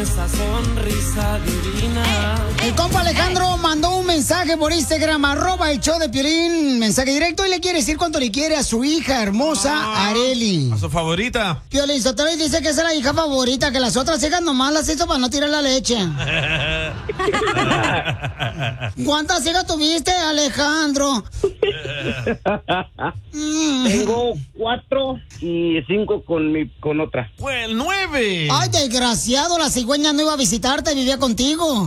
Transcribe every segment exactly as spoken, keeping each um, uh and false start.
esa sonrisa divina. El compa Alejandro mandó un mensaje por Instagram, arroba el show de Piolín, mensaje directo, y le quiere decir cuánto le quiere a su hija hermosa, ah, Areli. A su favorita. Piolín Sotelo dice que esa es la hija favorita, que las otras hijas nomás las hizo para no tirar la leche. ¿Cuántas hijas tuviste, Alejandro? Tengo cuatro y cinco con mi con otra. Pues nueve. Ay, desgraciado, la cigüeña no iba a visitarte, vivía contigo.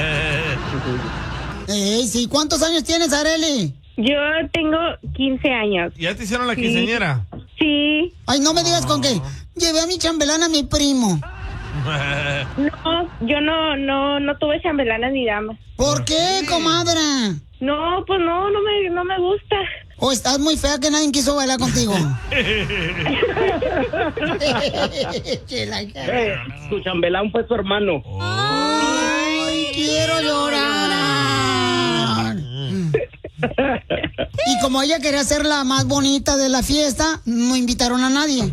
Ey, sí, ¿cuántos años tienes, Areli? Yo tengo quince años. ¿Ya te hicieron la Sí. quinceañera? Sí. Ay, no me digas con qué. Llevé a mi chambelán a mi primo. No, yo no, no, no tuve chambelanas ni damas. ¿Por qué, comadre? No, pues no, no me, no me gusta. O estás muy fea que nadie quiso bailar contigo. Eh, tu chambelán fue su hermano. Ay, quiero llorar. Y como ella quería ser la más bonita de la fiesta, no invitaron a nadie.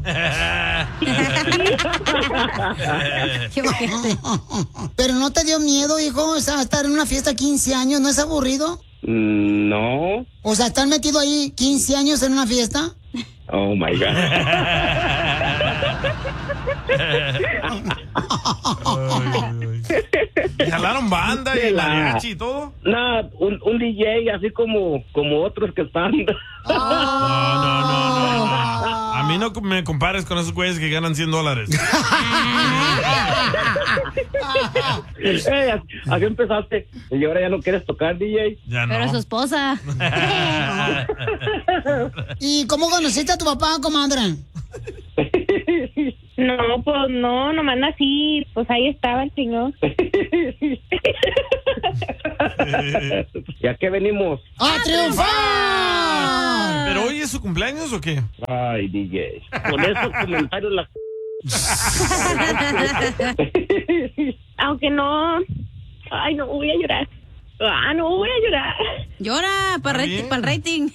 Pero no te dio miedo, hijo, o sea, estar en una fiesta quince años, ¿no es aburrido? Mm, no. O sea, estar metido ahí quince años en una fiesta. Oh my God. ¿Y jalaron banda y mariachi y todo? Nada, un, un D J así como, como otros que están. No, no, no, no, no. A mí no me compares con esos güeyes que ganan cien dólares. Eh, así empezaste. Y ahora ya no quieres tocar, D J. Ya no. Pero su esposa. ¿Y cómo conociste a tu papá, comadre? No, pues no, nomás nací, pues ahí estaba el señor. ¿Ya que venimos? ¡A triunfar! ¿Pero hoy es su cumpleaños o qué? Ay, D J. Con esos comentarios la... Aunque no, ay, no voy a llorar. Ah, no voy a llorar. Llora para el rating.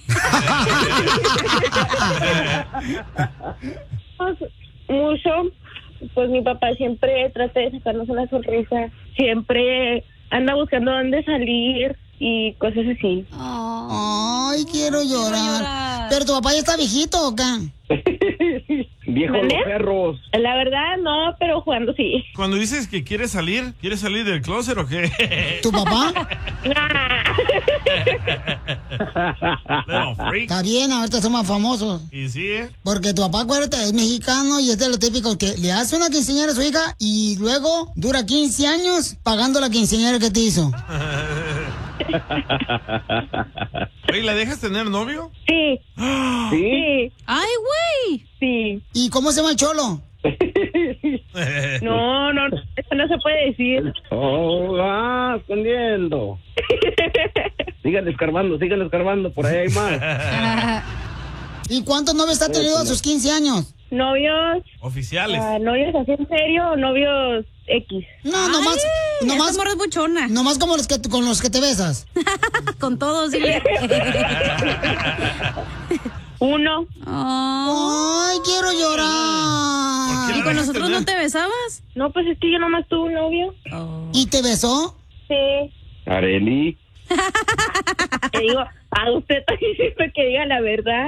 Mucho, pues mi papá siempre trata de sacarnos una sonrisa. Siempre anda buscando dónde salir y cosas así. Ay, quiero llorar. ¿Pero tu papá ya está viejito o qué? Viejos ¿Vale? los perros. La verdad, no, pero jugando sí. Cuando dices que quieres salir, ¿quieres salir del closet o qué? ¿Tu papá? Little freak. Está bien, ahorita somos famosos. Y sí, ¿eh? Porque tu papá, acuérdate, es mexicano y es de lo típico que le hace una quinceañera a su hija y luego dura quince años pagando la quinceañera que te hizo. Oye, ¿la dejas tener novio? Sí. ¿Sí? ¡Ay, güey! Sí. ¿Y cómo se llama el cholo? No, no, eso no se puede decir. Oh, ah, escondiendo. Sigan escarbando, sigan escarbando, por ahí hay más. ¿Y cuántos novios ha tenido a sus quince años? Novios. Oficiales. Uh, ¿Novios así en serio o novios X? No, nomás, nomás, esa morra es buchona. nomás como los que, con los que te besas. Con todos, dile. Uno. Oh. Ay, quiero llorar. ¿Y con nosotros no te besabas? No, pues es que yo nomás tuve un novio. Oh. ¿Y te besó? Sí. Areli. Te digo, a usted también siempre que diga la verdad.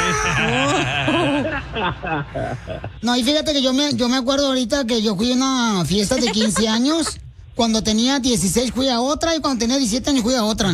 No, y fíjate que yo me, yo me acuerdo ahorita que yo fui a una fiesta de quince años. Cuando tenía dieciséis fui a otra y cuando tenía diecisiete años fui a otra.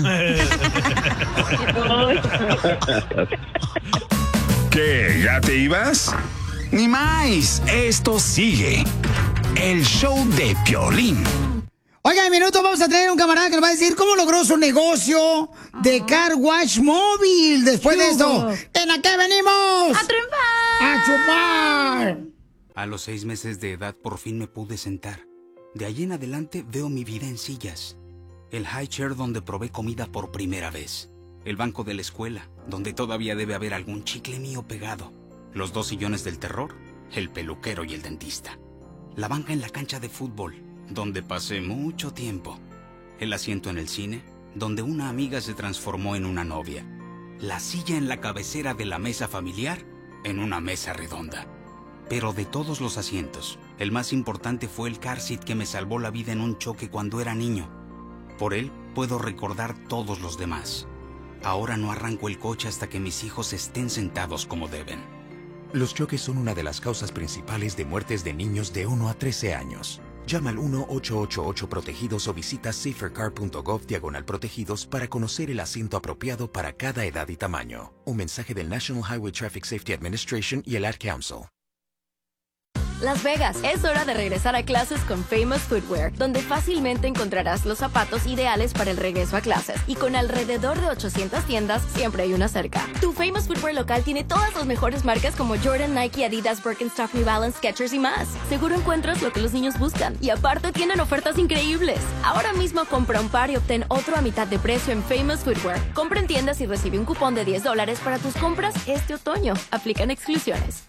¿Qué? ¿Ya te ibas? Ni más, esto sigue. El show de Piolín. Oiga, en minutos vamos a tener un camarada que nos va a decir cómo logró su negocio de car wash móvil. Después de esto, ¿en a qué venimos? ¡A triunfar! ¡A chupar! A los seis meses de edad por fin me pude sentar. De ahí en adelante veo mi vida en sillas. El high chair donde probé comida por primera vez. El banco de la escuela, donde todavía debe haber algún chicle mío pegado. Los dos sillones del terror, el peluquero y el dentista. La banca en la cancha de fútbol, donde pasé mucho tiempo. El asiento en el cine, donde una amiga se transformó en una novia. La silla en la cabecera de la mesa familiar, en una mesa redonda. Pero de todos los asientos, el más importante fue el car seat que me salvó la vida en un choque cuando era niño. Por él puedo recordar todos los demás. Ahora no arranco el coche hasta que mis hijos estén sentados como deben. Los choques son una de las causas principales de muertes de niños de uno a trece años. Llama al uno ocho ocho ocho protegidos o visita safercar punto gov diagonal protegidos para conocer el asiento apropiado para cada edad y tamaño. Un mensaje del National Highway Traffic Safety Administration y el Ad Council. Las Vegas, es hora de regresar a clases con Famous Footwear, donde fácilmente encontrarás los zapatos ideales para el regreso a clases. Y con alrededor de ochocientas tiendas, siempre hay una cerca. Tu Famous Footwear local tiene todas las mejores marcas como Jordan, Nike, Adidas, Birkenstock, New Balance, Skechers y más. Seguro encuentras lo que los niños buscan. Y aparte tienen ofertas increíbles. Ahora mismo compra un par y obtén otro a mitad de precio en Famous Footwear. Compra en tiendas y recibe un cupón de diez dólares para tus compras este otoño. Aplican exclusiones.